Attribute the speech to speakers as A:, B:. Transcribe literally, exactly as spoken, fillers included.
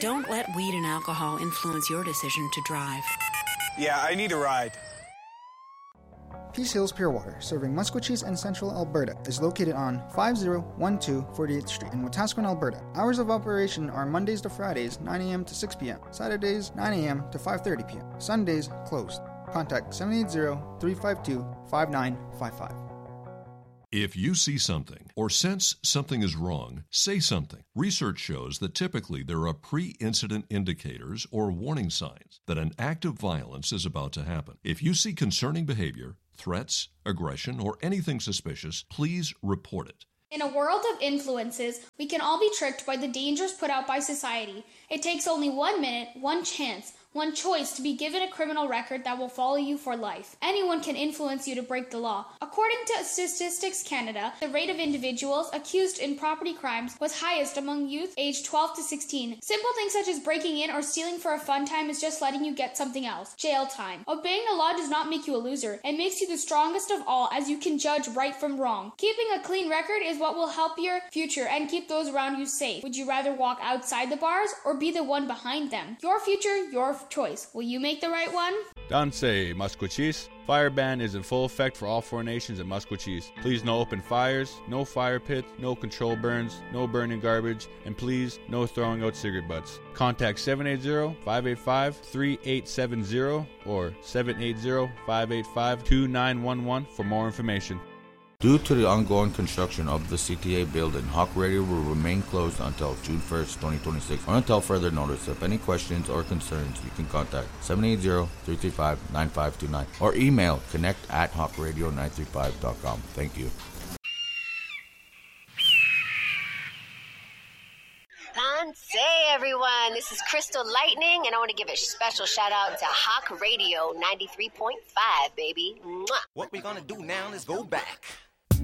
A: Don't let weed and alcohol influence your decision to drive.
B: Yeah, I need a ride.
C: Peace Hills Pure Water, serving Musqueam and Central Alberta, is located on five oh one two forty-eighth Street in Wetaskiwin, Alberta. Hours of operation are Mondays to Fridays, nine a.m. to six p.m., Saturdays, nine a.m. to five thirty p.m., Sundays, closed. Contact seven eight zero, three five two, five nine five five.
D: If you see something or sense something is wrong, say something. Research shows that typically there are pre-incident indicators or warning signs that an act of violence is about to happen. If you see concerning behavior, threats, aggression, or anything suspicious, please report it.
E: In a world of influences, we can all be tricked by the dangers put out by society. It takes only one minute, one chance, one choice to be given a criminal record that will follow you for life. Anyone can influence you to break the law. According to Statistics Canada, the rate of individuals accused in property crimes was highest among youth aged twelve to sixteen. Simple things such as breaking in or stealing for a fun time is just letting you get something else. Jail time. Obeying the law does not make you a loser. It makes you the strongest of all, as you can judge right from wrong. Keeping a clean record is what will help your future and keep those around you safe. Would you rather walk outside the bars or be the one behind them? Your future, your choice. Will you make the right one?
F: Danse, Musqueam. Fire ban is in full effect for all four nations at Musqueam. Please no open fires, no fire pits, no control burns, no burning garbage, and please no throwing out cigarette butts. Contact seven eight zero, five eight five, three eight seven zero or seven eight zero, five eight five, two nine one one for more information.
G: Due to the ongoing construction of the C T A building, Hawk Radio will remain closed until June first, twenty twenty-six, or until further notice. If any questions or concerns, you can contact seven eight zero, three three five, nine five two nine or email connect at hawk radio nine three five dot com. Thank you.
H: Hey everyone, this is Crystal Lightning, and I want to give a special shout out to Hawk Radio ninety-three point five, baby. Mwah.
I: What we gonna do now is go back.